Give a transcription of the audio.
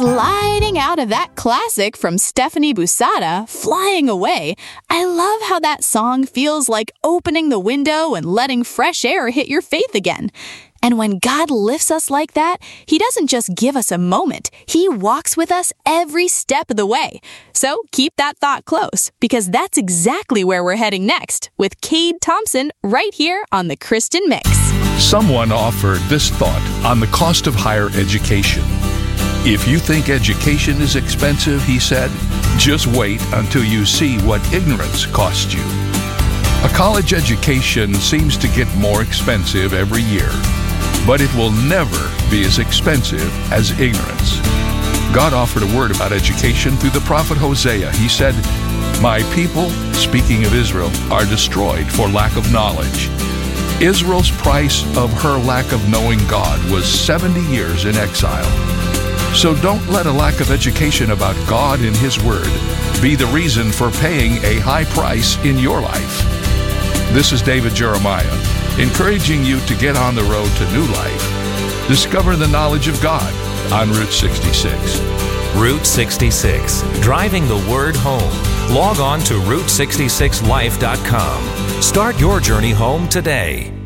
Sliding out of that classic from Stephanie Busada, Flying Away, I love how that song feels like opening the window and letting fresh air hit your faith again. And when God lifts us like that, He doesn't just give us a moment. He walks with us every step of the way. So keep that thought close, because that's exactly where we're heading next with Cade Thompson right here on the Kristen Mix. Someone offered this thought on the cost of higher education. If you think education is expensive, he said, just wait until you see what ignorance costs you. A college education seems to get more expensive every year, but it will never be as expensive as ignorance. God offered a word about education through the prophet Hosea. He said, "My people," speaking of Israel, "are destroyed for lack of knowledge." Israel's price of her lack of knowing God was 70 years in exile. So don't let a lack of education about God and His Word be the reason for paying a high price in your life. This is David Jeremiah, encouraging you to get on the road to new life. Discover the knowledge of God on Route 66. Route 66, driving the Word home. Log on to Route66Life.com. Start your journey home today.